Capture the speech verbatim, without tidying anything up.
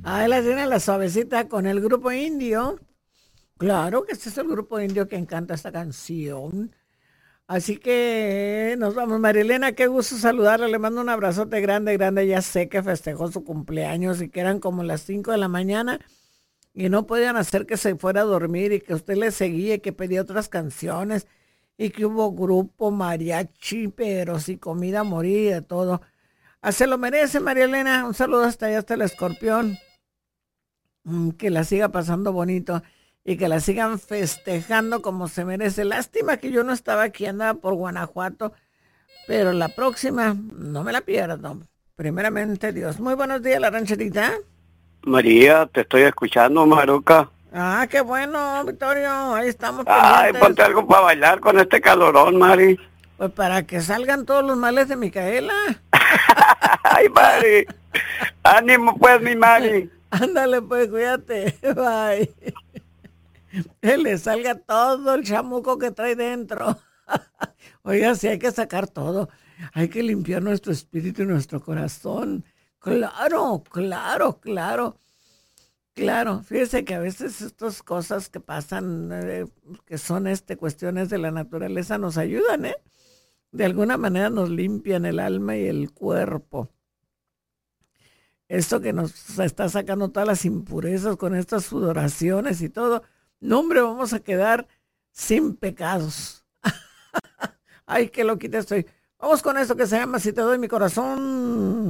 Ahí la tiene la suavecita con el grupo indio. Claro que este es el grupo indio que encanta esta canción. Así que nos vamos, Marilena, qué gusto saludarla, le mando un abrazote grande, grande, ya sé que festejó su cumpleaños y que eran como las cinco de la mañana y no podían hacer que se fuera a dormir y que usted le seguía y que pedía otras canciones y que hubo grupo, mariachi, pero sí comida a morir y de todo. Ah, se lo merece, María Elena, un saludo hasta allá, hasta el Escorpión. Mm, que la siga pasando bonito y que la sigan festejando como se merece. Lástima que yo no estaba aquí, andaba por Guanajuato, pero la próxima no me la pierdo. Primeramente Dios. Muy buenos días, la rancherita. María, te estoy escuchando, Maruca. Ah, qué bueno, Victorio. Ahí estamos Ay, pendientes. ponte algo para bailar con este calorón, Mari. Pues para que salgan todos los males de Micaela. Ay, Mari. Ánimo, pues, mi Mari. Ándale, pues, cuídate. Bye. Que le salga todo el chamuco que trae dentro. Oiga, sí hay que sacar todo. Hay que limpiar nuestro espíritu y nuestro corazón. Claro, claro, claro, claro. Fíjese que a veces estas cosas que pasan, eh, que son este, cuestiones de la naturaleza, nos ayudan, ¿eh? De alguna manera nos limpian el alma y el cuerpo. Esto que nos está sacando todas las impurezas con estas sudoraciones y todo. No, hombre, vamos a quedar sin pecados. Ay, qué loquita estoy. Vamos con esto que se llama Si te doy mi corazón.